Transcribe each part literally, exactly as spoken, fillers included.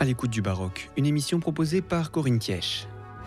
À l'écoute du baroque, une émission proposée par Corinne Thièche.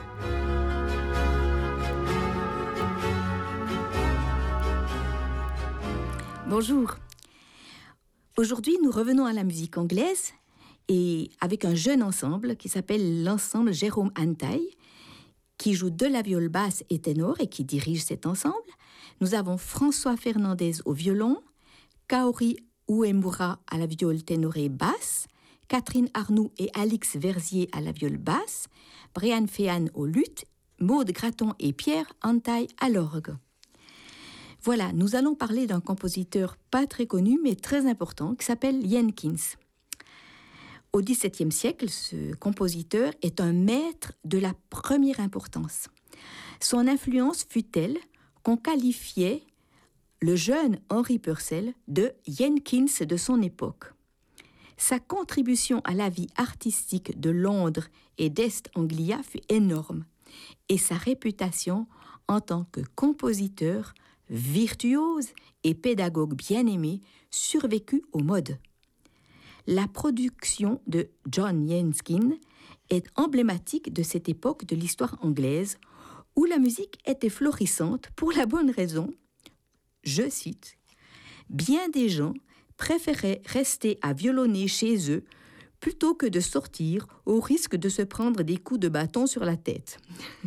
Bonjour. Aujourd'hui, nous revenons à la musique anglaise et avec un jeune ensemble qui s'appelle l'ensemble Jérôme Antaï, qui joue de la viole basse et ténor et qui dirige cet ensemble. Nous avons François Fernandez au violon, Kaori Uemura à la viole ténorée basse, Catherine Arnoux et Alix Verzier à la viole basse, Brian Féhan au luth, Maude Gratton et Pierre Antaï à l'orgue. Voilà, nous allons parler d'un compositeur pas très connu mais très important qui s'appelle Jenkins. Au dix-septième siècle, ce compositeur est un maître de la première importance. Son influence fut telle qu'on qualifiait le jeune Henry Purcell de Jenkins de son époque. Sa contribution à la vie artistique de Londres et d'Est Anglia fut énorme, et sa réputation en tant que compositeur, virtuose et pédagogue bien-aimé survécut aux modes. La production de John Jenkins est emblématique de cette époque de l'histoire anglaise où la musique était florissante pour la bonne raison, je cite, « Bien des gens préféraient rester à violonner chez eux plutôt que de sortir au risque de se prendre des coups de bâton sur la tête. »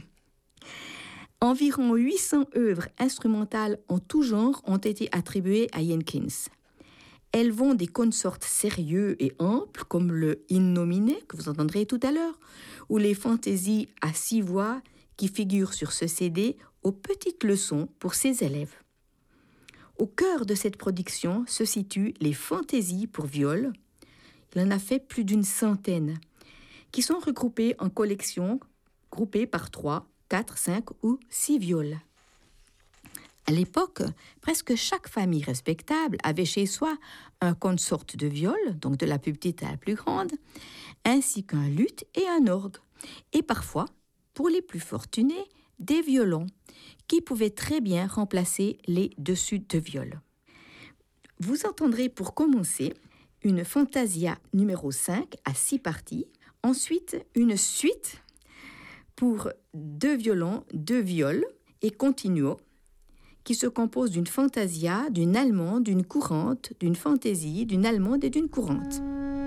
Environ huit cents œuvres instrumentales en tout genre ont été attribuées à Jenkins. Elles vont des consorts sérieux et amples, comme le In Nomine, que vous entendrez tout à l'heure, ou les fantaisies à six voix qui figurent sur ce C D, aux petites leçons pour ses élèves. Au cœur de cette production se situent les fantaisies pour viol. Il en a fait plus d'une centaine, qui sont regroupées en collections, groupées par trois, quatre, cinq ou six viols. À l'époque, presque chaque famille respectable avait chez soi un consort de viol, donc de la plus petite à la plus grande, ainsi qu'un luth et un orgue, et parfois, pour les plus fortunés, des violons, qui pouvaient très bien remplacer les dessus de viol. Vous entendrez pour commencer une fantasia numéro cinq à six parties, ensuite une suite pour deux violons, deux viols et continuo, qui se compose d'une fantasia, d'une allemande, d'une courante, d'une fantaisie, d'une allemande et d'une courante.